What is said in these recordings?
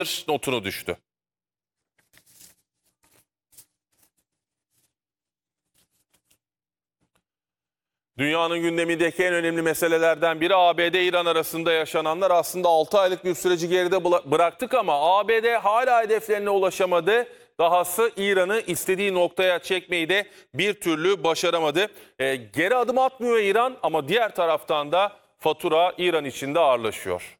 notunu düştü. Dünyanın gündemindeki en önemli meselelerden biri ABD-İran arasında yaşananlar. Aslında 6 aylık bir süreci geride bıraktık ama ABD hala hedeflerine ulaşamadı. Dahası İran'ı istediği noktaya çekmeyi de bir türlü başaramadı. Geri adım atmıyor İran ama diğer taraftan da fatura İran için de ağırlaşıyor.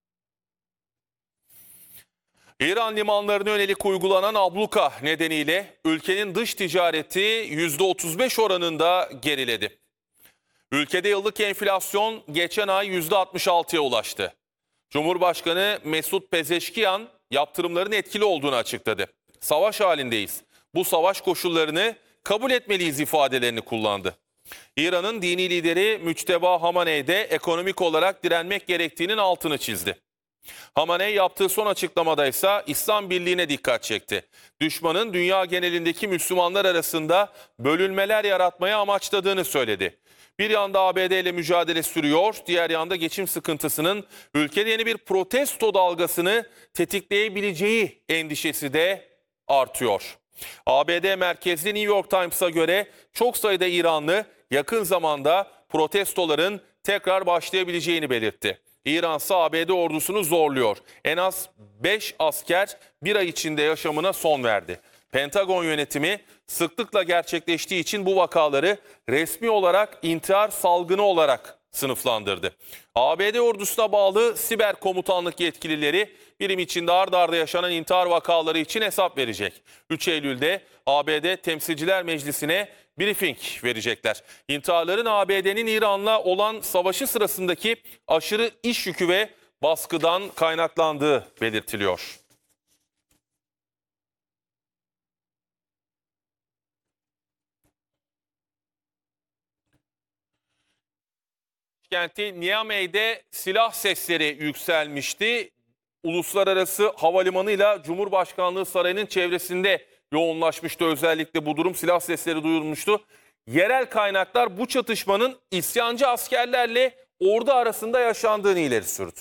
İran limanlarına yönelik uygulanan abluka nedeniyle ülkenin dış ticareti %35 oranında geriledi. Ülkede yıllık enflasyon geçen ay %66'ya ulaştı. Cumhurbaşkanı Mesut Pezeşkiyan yaptırımların etkili olduğunu açıkladı. Savaş halindeyiz. Bu savaş koşullarını kabul etmeliyiz ifadelerini kullandı. İran'ın dini lideri Müçteba Hamaney de ekonomik olarak direnmek gerektiğinin altını çizdi. Hamaney yaptığı son açıklamada ise İslam Birliği'ne dikkat çekti. Düşmanın dünya genelindeki Müslümanlar arasında bölünmeler yaratmaya amaçladığını söyledi. Bir yanda ABD ile mücadele sürüyor, diğer yanda geçim sıkıntısının ülkede yeni bir protesto dalgasını tetikleyebileceği endişesi de artıyor. ABD merkezli New York Times'a göre çok sayıda İranlı yakın zamanda protestoların tekrar başlayabileceğini belirtti. İran ise ABD ordusunu zorluyor. En az 5 asker bir ay içinde yaşamına son verdi. Pentagon yönetimi sıklıkla gerçekleştiği için bu vakaları resmi olarak intihar salgını olarak sınıflandırdı. ABD ordusuna bağlı siber komutanlık yetkilileri birim içinde ard arda yaşanan intihar vakaları için hesap verecek. 3 Eylül'de ABD Temsilciler Meclisi'ne briefing verecekler. İntiharların ABD'nin İran'la olan savaşı sırasındaki aşırı iş yükü ve baskıdan kaynaklandığı belirtiliyor. Kenti Niamey'de silah sesleri yükselmişti. Uluslararası havalimanıyla Cumhurbaşkanlığı Sarayı'nın çevresinde yoğunlaşmıştı. Özellikle bu durum, silah sesleri duyulmuştu. Yerel kaynaklar bu çatışmanın isyancı askerlerle ordu arasında yaşandığını ileri sürdü.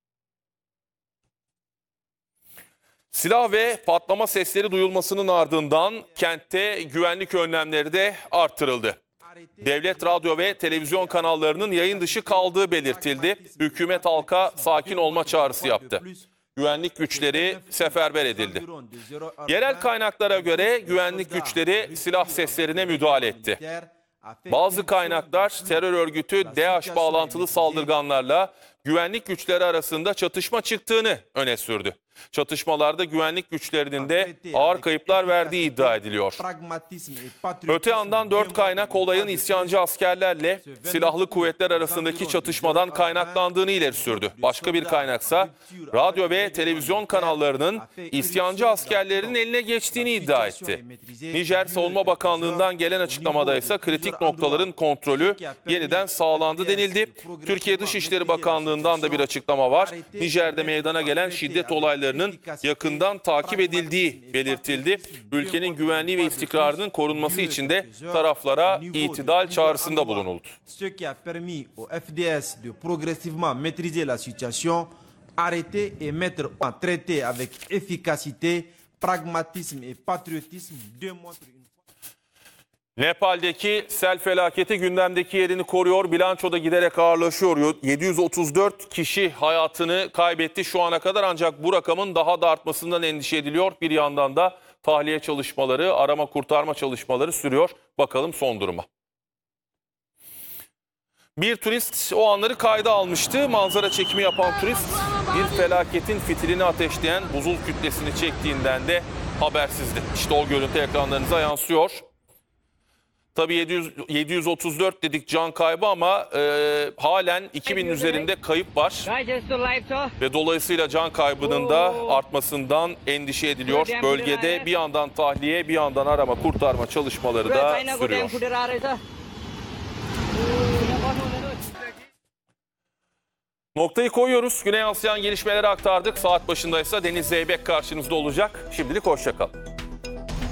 Silah ve patlama sesleri duyulmasının ardından kentte güvenlik önlemleri de artırıldı. Devlet radyo ve televizyon kanallarının yayın dışı kaldığı belirtildi. Hükümet halka sakin olma çağrısı yaptı. Güvenlik güçleri seferber edildi. Yerel kaynaklara göre güvenlik güçleri silah seslerine müdahale etti. Bazı kaynaklar terör örgütü DAEŞ bağlantılı saldırganlarla güvenlik güçleri arasında çatışma çıktığını öne sürdü. Çatışmalarda güvenlik güçlerinin de ağır kayıplar verdiği iddia ediliyor. Öte yandan 4 kaynak olayın isyancı askerlerle silahlı kuvvetler arasındaki çatışmadan kaynaklandığını ileri sürdü. Başka bir kaynaksa radyo ve televizyon kanallarının isyancı askerlerin eline geçtiğini iddia etti. Nijer Savunma Bakanlığı'ndan gelen açıklamada ise kritik noktaların kontrolü yeniden sağlandı denildi. Türkiye Dışişleri Bakanlığı'ndan da bir açıklama var. Nijer'de meydana gelen şiddet olaylarının yakından takip edildiği belirtildi. Ülkenin güvenliği ve istikrarının korunması için de taraflara itidal çağrısında bulunuldu. Nepal'deki sel felaketi gündemdeki yerini koruyor. Bilançoda giderek ağırlaşıyor. 734 kişi hayatını kaybetti şu ana kadar, ancak bu rakamın daha da artmasından endişe ediliyor. Bir yandan da tahliye çalışmaları, arama kurtarma çalışmaları sürüyor. Bakalım son duruma. Bir turist o anları kayda almıştı. Manzara çekimi yapan turist bir felaketin fitilini ateşleyen buzul kütlesini çektiğinden de habersizdi. İşte o görüntü ekranlarınıza yansıyor. Tabii 734 dedik can kaybı ama halen 2000 üzerinde kayıp var. Ve dolayısıyla can kaybının da artmasından endişe ediliyor. Bölgede bir yandan tahliye, bir yandan arama kurtarma çalışmaları da sürüyor. Noktayı koyuyoruz. Güney Asya'n gelişmeleri aktardık. Saat başındaysa Deniz Zeybek karşınızda olacak. Şimdilik hoşça kalın.